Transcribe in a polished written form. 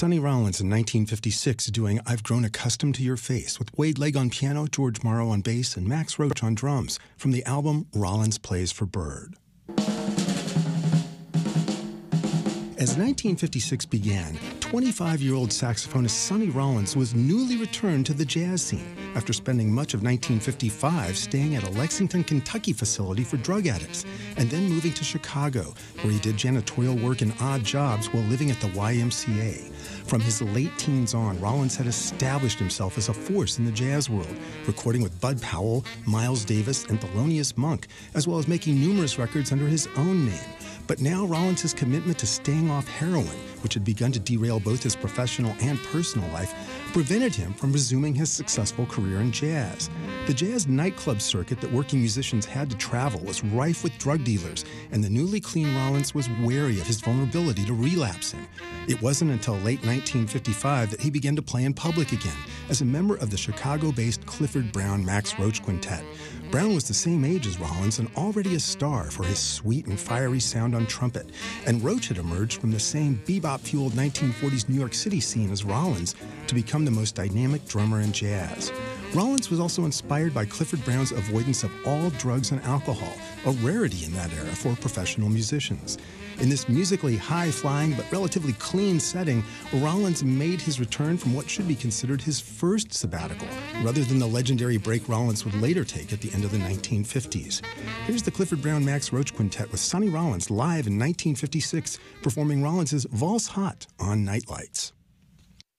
Sonny Rollins in 1956 doing I've Grown Accustomed to Your Face with Wade Legg on piano, George Morrow on bass, and Max Roach on drums from the album Rollins Plays for Bird. As 1956 began, 25-year-old saxophonist Sonny Rollins was newly returned to the jazz scene after spending much of 1955 staying at a Lexington, Kentucky facility for drug addicts, and then moving to Chicago, where he did janitorial work and odd jobs while living at the YMCA. From his late teens on, Rollins had established himself as a force in the jazz world, recording with Bud Powell, Miles Davis, and Thelonious Monk, as well as making numerous records under his own name. But now Rollins' commitment to staying off heroin, which had begun to derail both his professional and personal life, prevented him from resuming his successful career in jazz. The jazz nightclub circuit that working musicians had to travel was rife with drug dealers, and the newly clean Rollins was wary of his vulnerability to relapsing. It wasn't until late 1955 that he began to play in public again as a member of the Chicago-based Clifford Brown Max Roach Quintet. Brown was the same age as Rollins and already a star for his sweet and fiery sound on trumpet, and Roach had emerged from the same bebop-fueled 1940s New York City scene as Rollins to become the most dynamic drummer in jazz. Rollins was also inspired by Clifford Brown's avoidance of all drugs and alcohol, a rarity in that era for professional musicians. In this musically high-flying but relatively clean setting, Rollins made his return from what should be considered his first sabbatical, rather than the legendary break Rollins would later take at the end of the 1950s. Here's the Clifford Brown Max Roach Quintet with Sonny Rollins live in 1956, performing Rollins' Valse Hot on Nightlights.